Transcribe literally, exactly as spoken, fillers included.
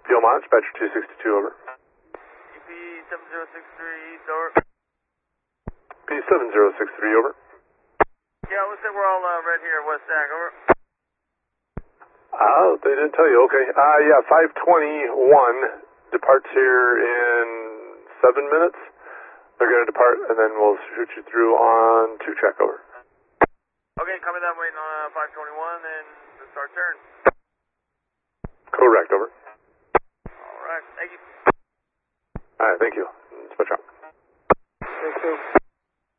Deal Mont, Dispatcher two sixty-two, over. E P seven zero six three East, over. P seven zero six three, over. Yeah, looks like we're all uh, right here, West Sac, over. Oh, they didn't tell you, okay. Uh, yeah, five twenty-one departs here in seven minutes. They're going to depart, and then we'll shoot you through on two check, over. Okay, coming that way on uh, five twenty-one, and the start turn. Correct, over. All right, thank you. All right, thank you. Switch out. Thank you.